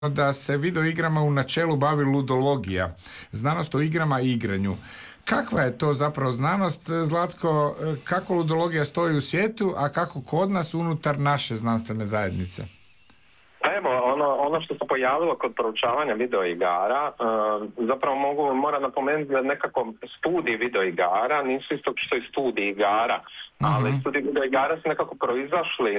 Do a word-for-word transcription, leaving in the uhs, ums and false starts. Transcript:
da se video igrama u načelu bavi ludologija, znanost o igrama i igranju. Kakva je to zapravo znanost, Zlatko, kako ludologija stoji u svijetu, a kako kod nas unutar naše znanstvene zajednice? Pa evo, ono, ono što se pojavilo kod proučavanja videoigara, uh, zapravo mogu, moram napomenuti da nekako studiji videoigara nisu isto što i studiji igara, ali uh-huh. studiji videoigara su nekako proizašli